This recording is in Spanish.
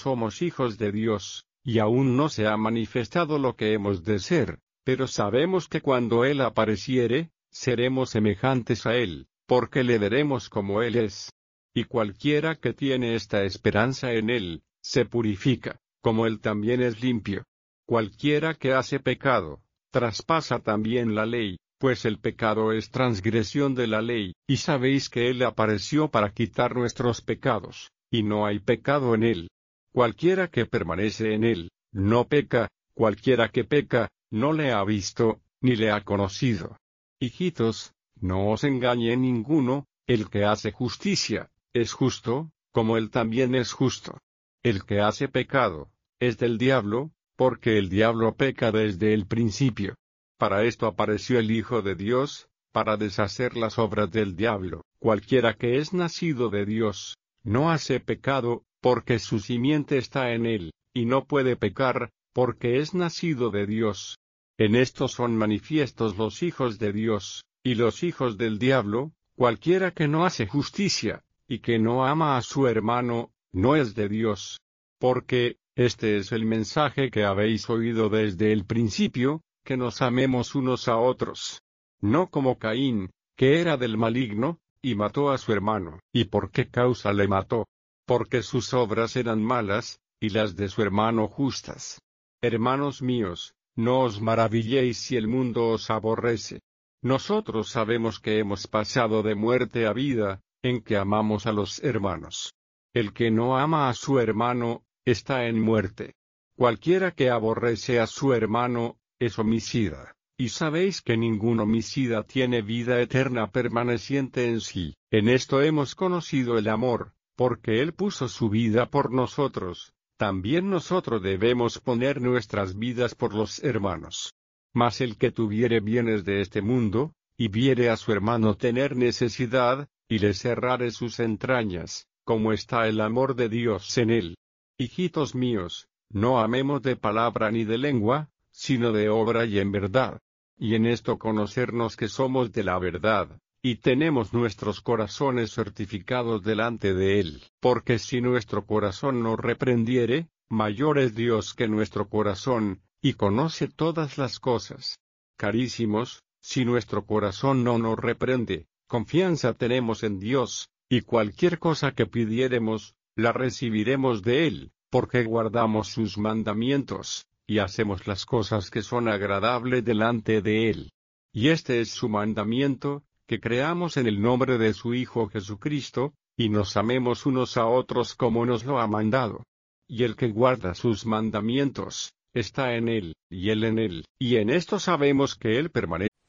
somos hijos de Dios, y aún no se ha manifestado lo que hemos de ser, pero sabemos que cuando Él apareciere, seremos semejantes a Él, porque le veremos como Él es. Y cualquiera que tiene esta esperanza en Él, se purifica, como Él también es limpio. Cualquiera que hace pecado, traspasa también la ley, pues el pecado es transgresión de la ley, y sabéis que Él apareció para quitar nuestros pecados, y no hay pecado en Él. Cualquiera que permanece en Él, no peca, cualquiera que peca, no le ha visto, ni le ha conocido. Hijitos, no os engañe ninguno, el que hace justicia, es justo, como Él también es justo. El que hace pecado, es del diablo, porque el diablo peca desde el principio. Para esto apareció el Hijo de Dios, para deshacer las obras del diablo. Cualquiera que es nacido de Dios, no hace pecado, porque su simiente está en él, y no puede pecar, porque es nacido de Dios. En esto son manifiestos los hijos de Dios, y los hijos del diablo. Cualquiera que no hace justicia, y que no ama a su hermano, no es de Dios. Porque, este es el mensaje que habéis oído desde el principio, que nos amemos unos a otros. No como Caín, que era del maligno, y mató a su hermano. ¿Y por qué causa le mató? Porque sus obras eran malas, y las de su hermano justas. Hermanos míos, no os maravilléis si el mundo os aborrece. Nosotros sabemos que hemos pasado de muerte a vida, en que amamos a los hermanos. El que no ama a su hermano, está en muerte. Cualquiera que aborrece a su hermano, es homicida, y sabéis que ningún homicida tiene vida eterna permaneciente en sí. En esto hemos conocido el amor, porque Él puso su vida por nosotros, también nosotros debemos poner nuestras vidas por los hermanos. Mas el que tuviere bienes de este mundo, y viere a su hermano tener necesidad, y le cerrare sus entrañas, ¿cómo está el amor de Dios en él? Hijitos míos, no amemos de palabra ni de lengua, sino de obra y en verdad. Y en esto conocernos que somos de la verdad, y tenemos nuestros corazones certificados delante de Él. Porque si nuestro corazón nos reprendiere, mayor es Dios que nuestro corazón, y conoce todas las cosas. Carísimos, si nuestro corazón no nos reprende, confianza tenemos en Dios, y cualquier cosa que pidiéremos, la recibiremos de Él, porque guardamos sus mandamientos, y hacemos las cosas que son agradables delante de Él. Y este es su mandamiento, que creamos en el nombre de su Hijo Jesucristo, y nos amemos unos a otros como nos lo ha mandado. Y el que guarda sus mandamientos, está en Él, y Él en Él, y en esto sabemos que Él permanece.